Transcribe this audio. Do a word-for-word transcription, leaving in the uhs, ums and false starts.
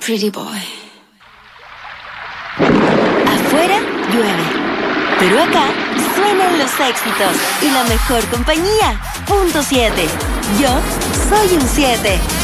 pretty boy. Afuera llueve, pero acá suenan los éxitos y la mejor compañía. Punto siete. Yo soy un siete.